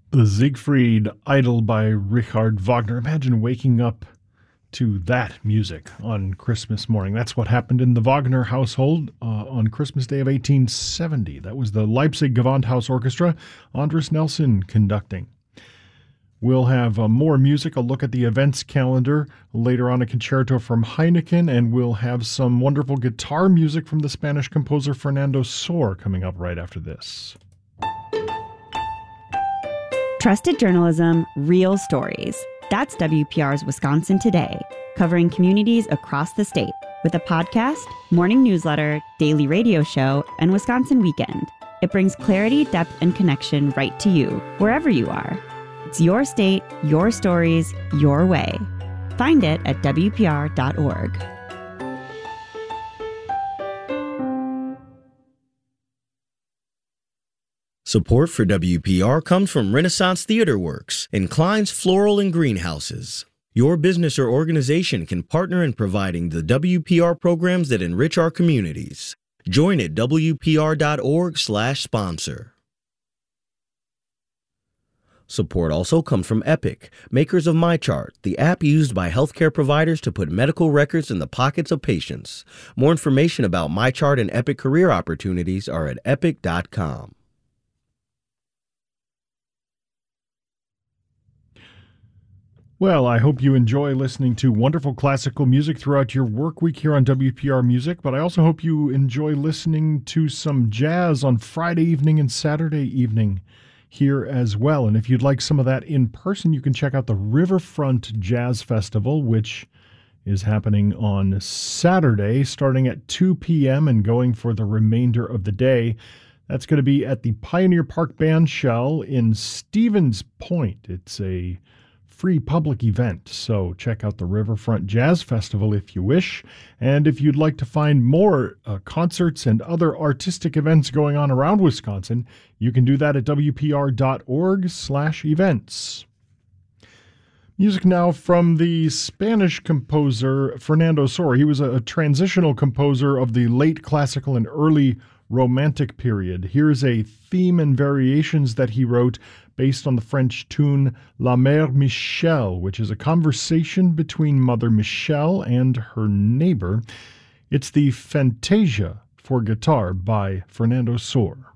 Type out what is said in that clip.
The Siegfried Idyll by Richard Wagner. Imagine waking up to that music on Christmas morning. That's what happened in the Wagner household on Christmas Day of 1870. That was the Leipzig Gewandhaus Orchestra, Andris Nelson conducting. We'll have more music, a look at the events calendar, later on a concerto from Heineken, and we'll have some wonderful guitar music from the Spanish composer Fernando Sor coming up right after this. Trusted journalism, real stories. That's WPR's Wisconsin Today, covering communities across the state with a podcast, morning newsletter, daily radio show, and Wisconsin Weekend. It brings clarity, depth, and connection right to you, wherever you are. It's your state, your stories, your way. Find it at WPR.org. Support for WPR comes from Renaissance Theater Works and Klein's Floral and Greenhouses. Your business or organization can partner in providing the WPR programs that enrich our communities. Join at WPR.org/sponsor. Support also comes from Epic, makers of MyChart, the app used by healthcare providers to put medical records in the pockets of patients. More information about MyChart and Epic career opportunities are at epic.com. Well, I hope you enjoy listening to wonderful classical music throughout your work week here on WPR Music, but I also hope you enjoy listening to some jazz on Friday evening and Saturday evening here as well. And if you'd like some of that in person, you can check out the Riverfront Jazz Festival, which is happening on Saturday, starting at 2 p.m. and going for the remainder of the day. That's going to be at the Pioneer Park Bandshell in Stevens Point. It's a free public event, so check out the Riverfront Jazz Festival if you wish. And if you'd like to find more concerts and other artistic events going on around Wisconsin, you can do that at WPR.org/events. Music now from the Spanish composer Fernando Sor. He was a transitional composer of the late classical and early Romantic period. Here's a theme and variations that he wrote based on the French tune La Mère Michel, which is a conversation between Mother Michel and her neighbor. It's the Fantasia for guitar by Fernando Sor.